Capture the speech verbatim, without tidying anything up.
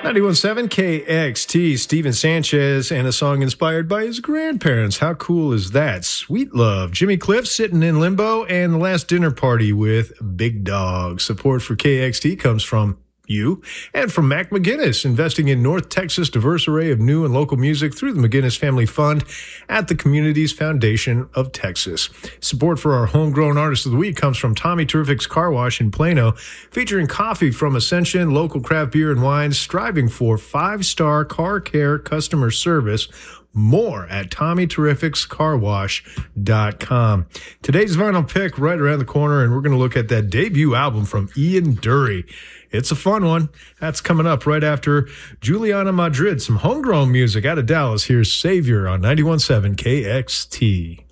ninety-one point seven K X T, Steven Sanchez, and a song inspired by his grandparents. How cool is that? Sweet Love, Jimmy Cliff, Sitting in Limbo, and The Last Dinner Party with Big Dog. Support for K X T comes from you and from Mac McGinnis, investing in North Texas' diverse array of new and local music through the McGinnis Family Fund at the Communities Foundation of Texas. Support for our homegrown artist of the week comes from Tommy Terrific's Car Wash in Plano, featuring coffee from Ascension, local craft beer and wines, striving for five-star car care customer service. More at Tommy Terrifics Car Wash dot com. Today's vinyl pick right around the corner, and we're going to look at that debut album from Ian Dury. It's a fun one. That's coming up right after Juliana Madrid, some homegrown music out of Dallas. Here's Savior on ninety-one point seven K X T.